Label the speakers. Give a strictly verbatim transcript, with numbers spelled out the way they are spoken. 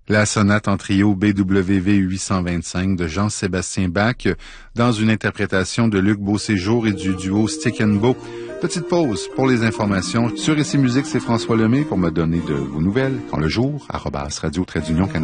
Speaker 1: La sonate en trio B W V huit cent vingt-cinq de Jean-Sébastien Bach dans une interprétation de Luc Beauséjour et du duo Stick and Bow. Petite pause pour les informations. Sur Ici Musique, c'est François Lemay pour me donner de vos nouvelles quand le jour, arobase radio trait d'union canadienne.